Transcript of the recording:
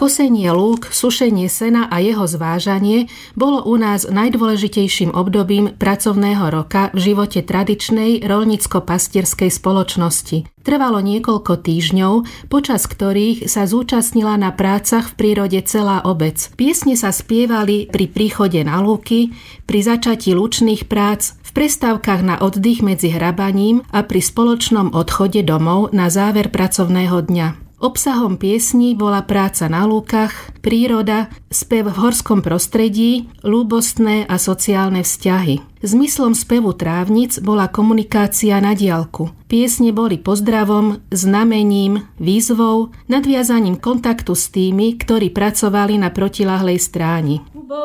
Kosenie lúk, sušenie sena a jeho zvážanie bolo u nás najdôležitejším obdobím pracovného roka v živote tradičnej roľnícko-pastierskej spoločnosti. Trvalo niekoľko týždňov, počas ktorých sa zúčastnila na prácach v prírode celá obec. Piesne sa spievali pri príchode na lúky, pri začatí lučných prác, v prestávkach na oddych medzi hrabaním a pri spoločnom odchode domov na záver pracovného dňa. Obsahom piesní bola práca na lúkach, príroda, spev v horskom prostredí, ľúbostné a sociálne vzťahy. Zmyslom spevu trávnic bola komunikácia na diaľku. Piesne boli pozdravom, znamením, výzvou, nadviazaním kontaktu s tými, ktorí pracovali na protiľahlej stráni.